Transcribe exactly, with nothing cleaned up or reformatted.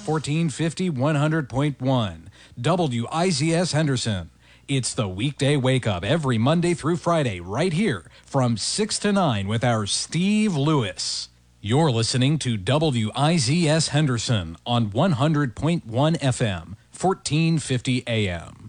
fourteen fifty, one hundred point one. W I Z S Henderson. It's the weekday wake-up every Monday through Friday right here from six to nine with our Steve Lewis. You're listening to W I Z S Henderson on one hundred point one F M, fourteen fifty A M.